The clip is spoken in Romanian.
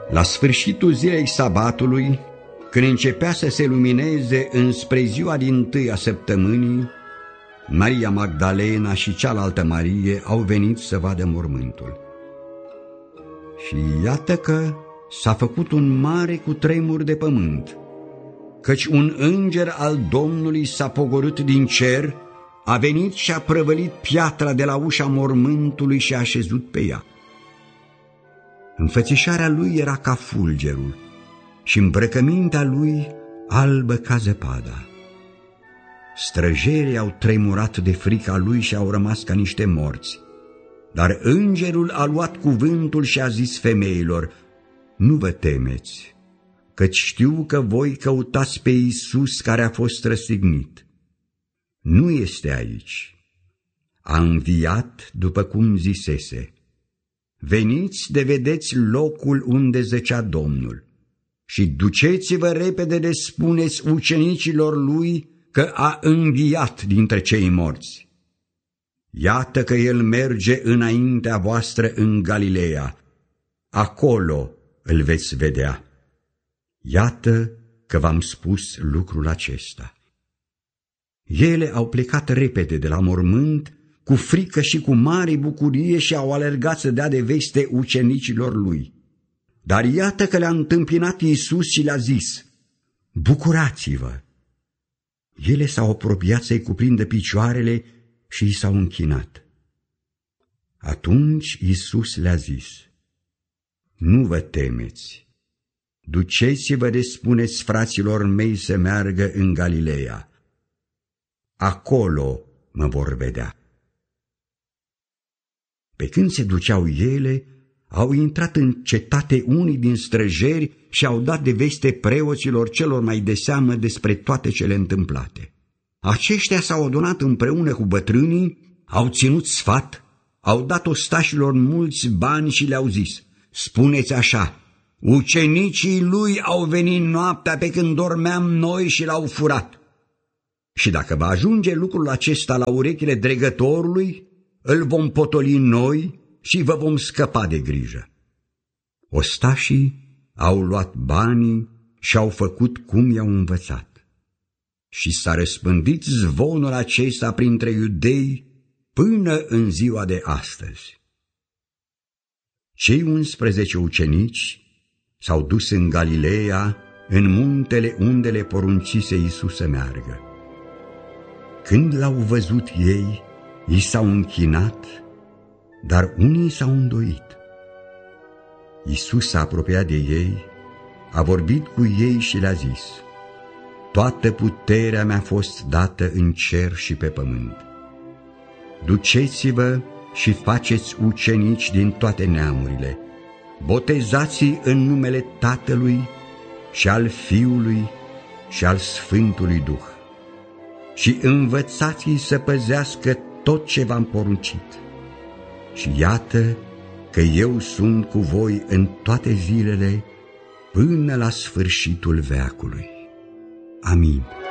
La sfârșitul zilei sabatului, când începea să se lumineze înspre ziua dintâi a săptămânii, Maria Magdalena și cealaltă Marie au venit să vadă mormântul. Și iată că s-a făcut un mare cutremur de pământ, căci un înger al Domnului s-a pogorât din cer, a venit și a prăvălit piatra de la ușa mormântului și a așezut pe ea. Înfățișarea lui era ca fulgerul și îmbrăcămintea lui albă ca zăpada. Străjerii au tremurat de frica lui și au rămas ca niște morți. Dar îngerul a luat cuvântul și a zis femeilor: nu vă temeți, căci știu că voi căutați pe Iisus care a fost răstignit. Nu este aici. A înviat după cum zisese. Veniți de vedeți locul unde zăcea Domnul și duceți-vă repede de spuneți ucenicilor lui că a înviat dintre cei morți. Iată că el merge înaintea voastră în Galileea, acolo îl veți vedea. Iată că v-am spus lucrul acesta. Ele au plecat repede de la mormânt, cu frică și cu mare bucurie, și au alergat să dea de veste ucenicilor lui. Dar iată că le-a întâmpinat Iisus și le-a zis: bucurați-vă! Ele s-au apropiat să-i cuprindă picioarele și i s-au închinat. Atunci Iisus le-a zis: nu vă temeți, duceți-vă de spuneți fraților mei să meargă în Galileea. Acolo mă vor vedea. Pe când se duceau ele, au intrat în cetate unii din străjeri și au dat de veste preoților celor mai de seamă despre toate cele întâmplate. Aceștia s-au adunat împreună cu bătrânii, au ținut sfat, au dat ostașilor mulți bani și le-au zis: spuneți așa, ucenicii lui au venit noaptea pe când dormeam noi și l-au furat. Și dacă va ajunge lucrul acesta la urechile dregătorului, îl vom potoli noi și vă vom scăpa de grijă. Ostașii au luat banii și au făcut cum i-au învățat. Și s-a răspândit zvonul acesta printre iudei până în ziua de astăzi. Cei 11 ucenici s-au dus în Galileea, în muntele unde le poruncise Iisus să meargă. Când l-au văzut ei, i s-au închinat, dar unii s-au îndoit. Iisus s-a apropiat de ei, a vorbit cu ei și le-a zis: toată puterea mi-a fost dată în cer și pe pământ. Duceți-vă și faceți ucenici din toate neamurile, botezați-i în numele Tatălui și al Fiului și al Sfântului Duh și învățați-i să păzească tot ce v-am poruncit. Și iată că eu sunt cu voi în toate zilele până la sfârșitul veacului. Amin.